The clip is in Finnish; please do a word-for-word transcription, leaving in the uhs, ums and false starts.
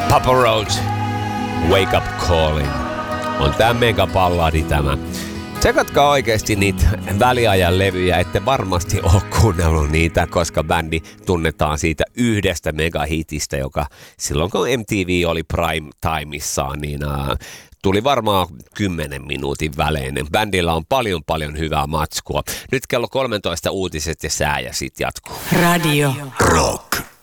Papa Roach, Wake Up Calling. On tää megapalladi tämä. Tsekatkaa oikeesti niitä väliajan levyjä, ette varmasti ole kuunnellut niitä, koska bändi tunnetaan siitä yhdestä megahitistä, joka silloin kun M T V oli prime timeissaan, niin uh, tuli varmaan kymmenen minuutin välein. Bändillä on paljon paljon hyvää matskua. Nyt kello kolmetoista uutiset ja sää ja sit jatkuu. Radio Rock.